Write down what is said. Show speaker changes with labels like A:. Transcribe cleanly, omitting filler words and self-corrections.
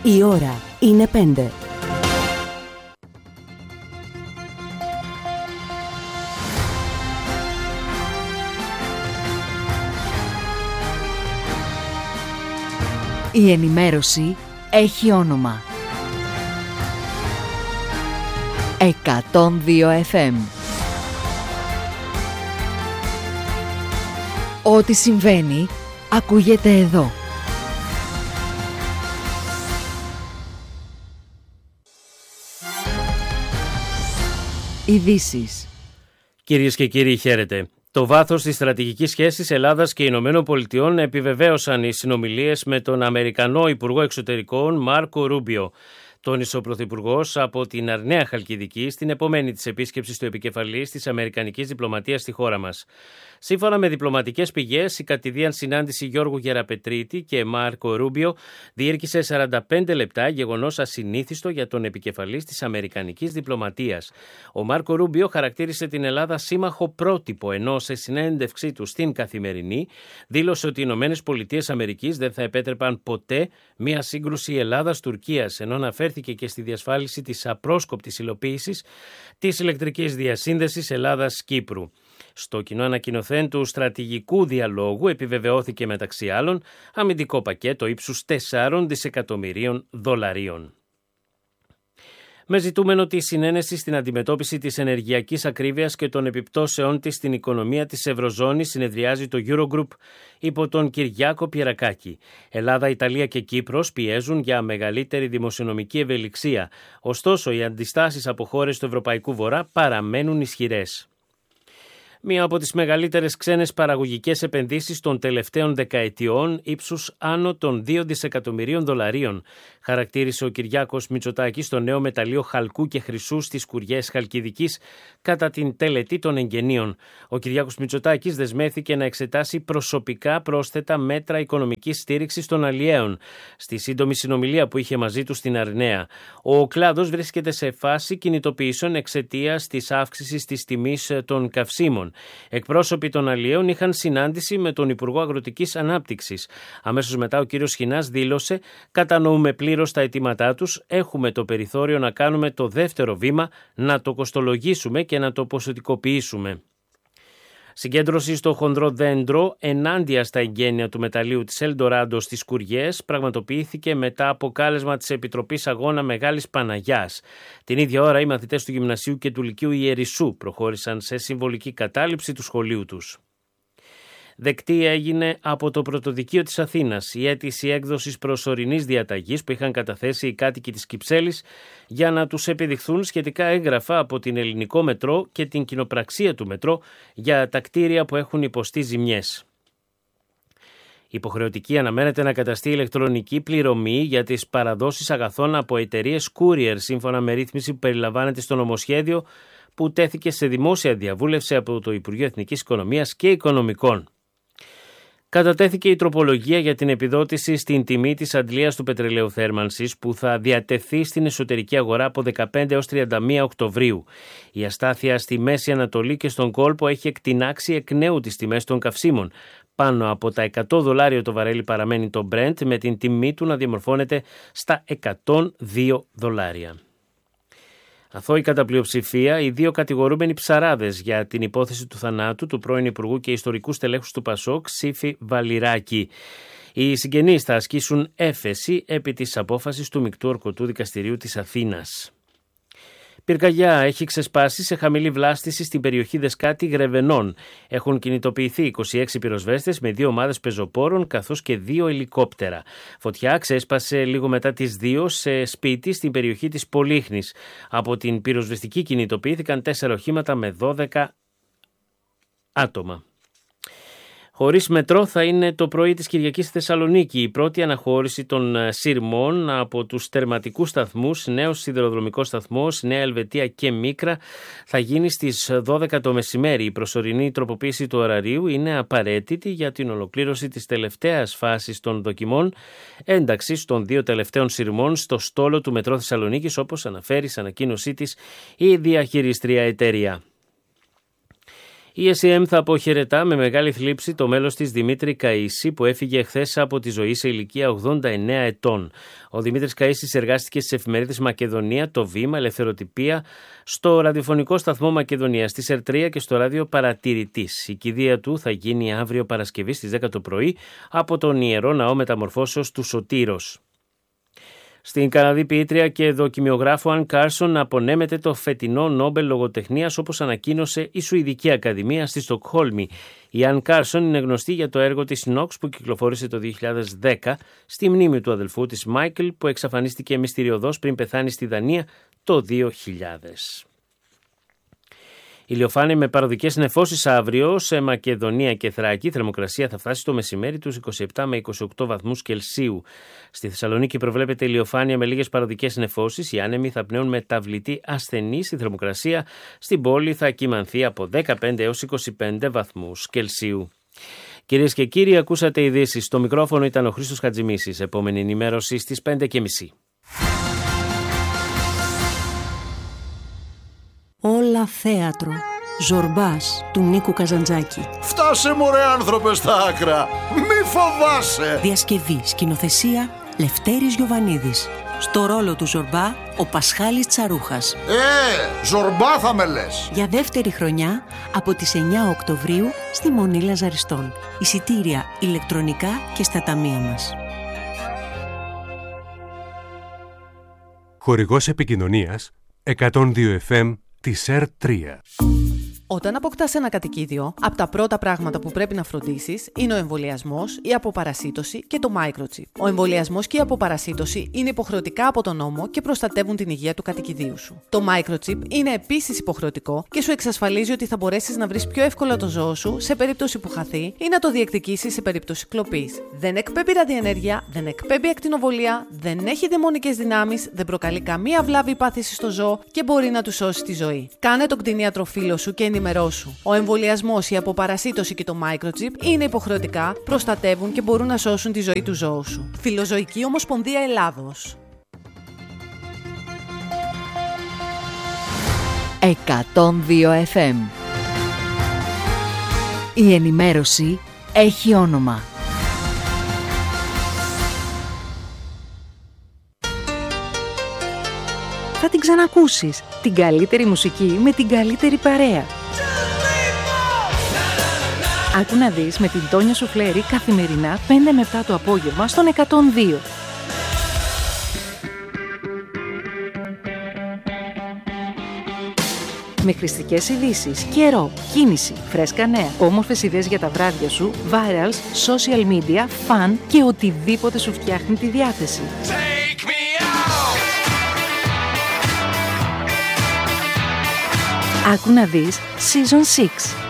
A: Η ώρα είναι 5. Η ενημέρωση έχει όνομα. 102 FM. Ό,τι συμβαίνει, ακούγεται εδώ. Ειδήσεις.
B: Κυρίες και κύριοι, χαίρετε. Το βάθος της στρατηγικής σχέσης Ελλάδας και Ηνωμένων Πολιτειών επιβεβαίωσαν οι συνομιλίες με τον Αμερικανό Υπουργό Εξωτερικών Μάρκο Ρούμπιο. Τόνισε ο Πρωθυπουργός από την Αρναία Χαλκιδική στην επομένη της επίσκεψης του επικεφαλής της Αμερικανικής διπλωματίας στη χώρα μας. Σύμφωνα με διπλωματικές πηγές, η κατηδίαν συνάντηση Γιώργου Γεραπετρίτη και Μάρκο Ρούμπιο διήρκησε 45 λεπτά, γεγονός ασυνήθιστο για τον επικεφαλής της Αμερικανικής διπλωματίας. Ο Μάρκο Ρούμπιο χαρακτήρισε την Ελλάδα σύμμαχο πρότυπο, ενώ σε συνέντευξή του στην Καθημερινή δήλωσε ότι οι ΗΠΑ δεν θα επέτρεπαν ποτέ μια σύγκρουση Ελλάδας-Τουρκίας, ενώ αναφέρθηκε και στη διασφάλιση της απρόσκοπτης υλοποίησης της ηλεκτρικής διασύνδεσης Ελλάδας-Κύπρου. Στο κοινό ανακοινωθέν του στρατηγικού διαλόγου επιβεβαιώθηκε μεταξύ άλλων αμυντικό πακέτο ύψους 4 δισεκατομμυρίων δολαρίων. Με ζητούμενο τη συνένεση στην αντιμετώπιση της ενεργειακής ακρίβειας και των επιπτώσεών της στην οικονομία της Ευρωζώνης συνεδριάζει το Eurogroup υπό τον Κυριάκο Πιερακάκη. Ελλάδα, Ιταλία και Κύπρος πιέζουν για μεγαλύτερη δημοσιονομική ευελιξία. Ωστόσο, οι αντιστάσεις από χώρες του Ευρωπαϊκού Βορρά παραμένουν ισχυρές. Μία από τις μεγαλύτερες ξένες παραγωγικές επενδύσεις των τελευταίων δεκαετιών ύψους άνω των 2 δισεκατομμυρίων δολαρίων, χαρακτήρισε ο Κυριάκος Μητσοτάκης στο νέο μεταλλείο χαλκού και χρυσού στις Κουριές Χαλκιδικής κατά την τελετή των εγγενείων. Ο Κυριάκος Μητσοτάκης δεσμεύθηκε να εξετάσει προσωπικά πρόσθετα μέτρα οικονομικής στήριξης των αλλιέων στη σύντομη συνομιλία που είχε μαζί του στην Αρναία. Ο κλάδος βρίσκεται σε φάση κινητοποιήσεων εξαιτίας της αύξησης της τιμής των καυσίμων. Εκπρόσωποι των αλλιέων είχαν συνάντηση με τον Υπουργό Αγροτικής Ανάπτυξης. Αμέσως μετά ο κύριος Χινάς δήλωσε: «Κατανοούμε πλήρως τα αιτήματά τους, έχουμε το περιθώριο να κάνουμε το δεύτερο βήμα, να το κοστολογήσουμε και να το ποσοτικοποιήσουμε». Συγκέντρωση στο χονδρό δέντρο ενάντια στα εγγένεια του μεταλλείου της Ελντοράντο στις Κουριές πραγματοποιήθηκε μετά από κάλεσμα της Επιτροπής Αγώνα Μεγάλης Παναγιάς. Την ίδια ώρα οι μαθητές του Γυμνασίου και του Λυκείου Ιερισσού προχώρησαν σε συμβολική κατάληψη του σχολείου τους. Δεκτή έγινε από το Πρωτοδικείο της Αθήνας η αίτηση έκδοσης προσωρινής διαταγής που είχαν καταθέσει οι κάτοικοι της Κυψέλης για να τους επιδειχθούν σχετικά έγγραφα από την Ελληνικό Μετρό και την κοινοπραξία του Μετρό για τα κτίρια που έχουν υποστεί ζημιές. Υποχρεωτική αναμένεται να καταστεί ηλεκτρονική πληρωμή για τις παραδόσεις αγαθών από εταιρείες courier, σύμφωνα με ρύθμιση που περιλαμβάνεται στο νομοσχέδιο που τέθηκε σε δημόσια διαβούλευση από το Υπουργείο Εθνικής Οικονομίας και Οικονομικών. Κατατέθηκε η τροπολογία για την επιδότηση στην τιμή της αντλίας του πετρελαίου θέρμανσης που θα διατεθεί στην εσωτερική αγορά από 15 έως 31 Οκτωβρίου. Η αστάθεια στη Μέση Ανατολή και στον κόλπο έχει εκτινάξει εκ νέου τις τιμές των καυσίμων. Πάνω από τα $100 το βαρέλι παραμένει το Brent, με την τιμή του να διαμορφώνεται στα $102. Αθώη κατά πλειοψηφία, οι δύο κατηγορούμενοι ψαράδες για την υπόθεση του θανάτου του πρώην Υπουργού και ιστορικού στελέχους του Πασόκ, Σύφη Βαλιράκη. Οι συγγενείς θα ασκήσουν έφεση επί της απόφασης του Μεικτού Ορκωτού Δικαστηρίου της Αθήνας. Πυρκαγιά έχει ξεσπάσει σε χαμηλή βλάστηση στην περιοχή Δεσκάτη Γρεβενών. Έχουν κινητοποιηθεί 26 πυροσβέστες με 2 ομάδες πεζοπόρων καθώς και 2 ελικόπτερα. Φωτιά ξέσπασε λίγο μετά τις 2 σε σπίτι στην περιοχή της Πολύχνης. Από την πυροσβεστική κινητοποιήθηκαν 4 οχήματα με 12 άτομα. Χωρίς μετρό θα είναι το πρωί της Κυριακής στη Θεσσαλονίκη. Η πρώτη αναχώρηση των σειρμών από τους τερματικούς σταθμούς, νέος σιδηροδρομικός σταθμός, Νέα Ελβετία και Μίκρα, θα γίνει στις 12 το μεσημέρι. Η προσωρινή τροποποίηση του ωραρίου είναι απαραίτητη για την ολοκλήρωση της τελευταίας φάσης των δοκιμών ένταξης των 2 τελευταίων σειρμών στο στόλο του Μετρό Θεσσαλονίκης, όπως αναφέρει σε ανακοίνωσή της η διαχειριστρία εταιρεία. Η SEM θα αποχαιρετά με μεγάλη θλίψη το μέλος της Δημήτρη Καΐση που έφυγε χθες από τη ζωή σε ηλικία 89 ετών. Ο Δημήτρης Καΐσης εργάστηκε στις εφημερίδες Μακεδονία, το Βήμα, Ελευθεροτυπία, στο ραδιοφωνικό σταθμό Μακεδονία, στη ΣΕΡ3 και στο ράδιο Παρατηρητής. Η κηδεία του θα γίνει αύριο Παρασκευή στις 10 το πρωί από τον Ιερό Ναό Μεταμορφώσεως του Σωτήρος. Στην Καναδή ποιήτρια και δοκιμιογράφο Αν Κάρσον απονέμεται το φετινό Νόμπελ Λογοτεχνίας, όπως ανακοίνωσε η Σουηδική Ακαδημία στη Στοκχόλμη. Η Αν Κάρσον είναι γνωστή για το έργο της Νόξ που κυκλοφόρησε το 2010 στη μνήμη του αδελφού της Μάικλ που εξαφανίστηκε μυστηριωδώς πριν πεθάνει στη Δανία το 2000. Ηλιοφάνεια με παροδικές νεφώσεις αύριο σε Μακεδονία και Θράκη. Η θερμοκρασία θα φτάσει το μεσημέρι τους 27 με 28 βαθμούς Κελσίου. Στη Θεσσαλονίκη προβλέπεται ηλιοφάνεια με λίγες παροδικές νεφώσεις. Οι άνεμοι θα πνέουν μεταβλητή ασθενής. Η θερμοκρασία στην πόλη θα κυμανθεί από 15 έως 25 βαθμούς Κελσίου. Κυρίες και κύριοι, ακούσατε ειδήσεις. Στο μικρόφωνο ήταν ο Χρήστος Χατζημίσης. Επόμενη ενημέρωση στις 5:30.
A: Όλα θέατρο. Ζορμπάς του Νίκου Καζαντζάκη.
C: Φτάσε μωρέ άνθρωπε στα άκρα. Μη φοβάσαι.
A: Διασκευή, σκηνοθεσία Λευτέρης Γιοβανίδης. Στο ρόλο του Ζορμπά ο Πασχάλης Τσαρούχας.
C: Ζορμπά θα με λες.
A: Για δεύτερη χρονιά από τις 9 Οκτωβρίου στη Μονή Λαζαριστών. Εισιτήρια ηλεκτρονικά και στα ταμεία μας.
D: Χορηγός επικοινωνίας 102 FM τη ΣΕΡ3.
E: Όταν αποκτάς ένα κατοικίδιο, από τα πρώτα πράγματα που πρέπει να φροντίσεις είναι ο εμβολιασμός, η αποπαρασίτωση και το microchip. Ο εμβολιασμός και η αποπαρασίτωση είναι υποχρεωτικά από τον νόμο και προστατεύουν την υγεία του κατοικιδίου σου. Το microchip είναι επίσης υποχρεωτικό και σου εξασφαλίζει ότι θα μπορέσεις να βρεις πιο εύκολα το ζώο σου σε περίπτωση που χαθεί ή να το διεκδικήσεις σε περίπτωση κλοπής. Δεν εκπέμπει ραδιενέργεια, δεν εκπέμπει ακτινοβολία, δεν έχει δαιμονικές δυνάμεις, δεν προκαλεί καμία βλάβη ή πάθηση στο ζώο και μπορεί να του σώσει τη ζωή. Κάνε τον κτηνίατροφίλο σου και ενημερώσου. Ο εμβολιασμός, η αποπαρασίτωση και το microchip είναι υποχρεωτικά, προστατεύουν και μπορούν να σώσουν τη ζωή του ζώου σου. Φιλοζωική Ομοσπονδία Ελλάδος.
A: 102 FM. Η ενημέρωση έχει όνομα. Θα την ξανακούσεις. Την καλύτερη μουσική με την καλύτερη παρέα. Άκου να δεις με την Τόνια Σουφλέρη καθημερινά 5 με 7 το απόγευμα στον 102. Με χρηστικές ειδήσεις, καιρό, κίνηση, φρέσκα νέα, όμορφες ιδέες για τα βράδια σου, virals, social media, fun και οτιδήποτε σου φτιάχνει τη διάθεση. Άκου να δεις Season 6.